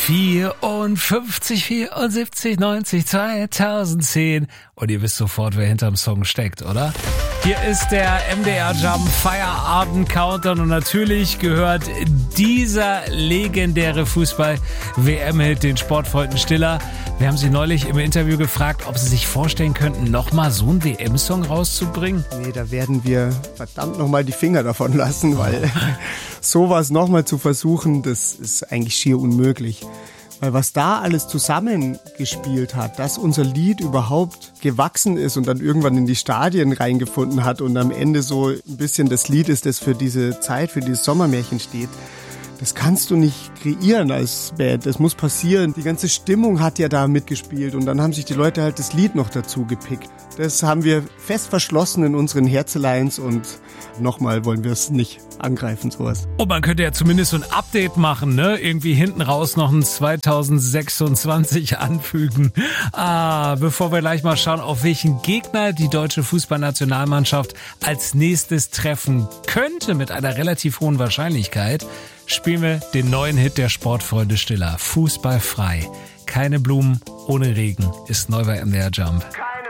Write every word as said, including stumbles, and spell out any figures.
vierundfünfzig, vierundsiebzig, neunzig, zweitausendzehn. Und ihr wisst sofort, wer hinterm Song steckt, oder? Hier ist der M D R Jump Feierabend Countdown und natürlich gehört dieser legendäre Fußball-W M-Hit den Sportfreunden Stiller. Wir haben sie neulich im Interview gefragt, ob sie sich vorstellen könnten, nochmal so einen W M-Song rauszubringen. Nee, da werden wir verdammt nochmal die Finger davon lassen, weil sowas nochmal zu versuchen, das ist eigentlich schier unmöglich. Weil was da alles zusammengespielt hat, dass unser Lied überhaupt gewachsen ist und dann irgendwann in die Stadien reingefunden hat und am Ende so ein bisschen das Lied ist, das für diese Zeit, für dieses Sommermärchen steht, das kannst du nicht kreieren als Band. Das muss passieren. Die ganze Stimmung hat ja da mitgespielt und dann haben sich die Leute halt das Lied noch dazu gepickt. Das haben wir fest verschlossen in unseren Herzeleins und nochmal wollen wir es nicht angreifen, sowas. Und man könnte ja zumindest so ein Update machen, ne? Irgendwie hinten raus noch ein zweitausendsechsundzwanzig anfügen. Ah, bevor wir gleich mal schauen, auf welchen Gegner die deutsche Fußballnationalmannschaft als nächstes treffen könnte mit einer relativ hohen Wahrscheinlichkeit, spielen wir den neuen Hit der Sportfreunde Stiller. Fußball frei. Keine Blumen ohne Regen ist neu bei M D R Jump.